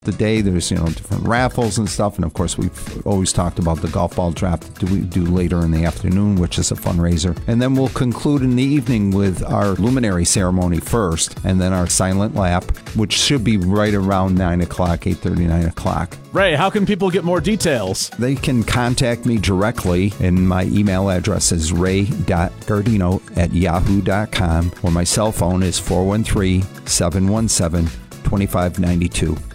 The day there's different raffles and stuff, and of course we've always talked about the golf ball draft that we do later in the afternoon, which is a fundraiser, and then we'll conclude in the evening with our luminary ceremony first, and then our silent lap, which should be right around 9 o'clock, 8:30, 9 o'clock. Ray, how can people get more details? They can contact me directly, and my email address is ray.gardino@yahoo.com, or my cell phone is 413-717-2592.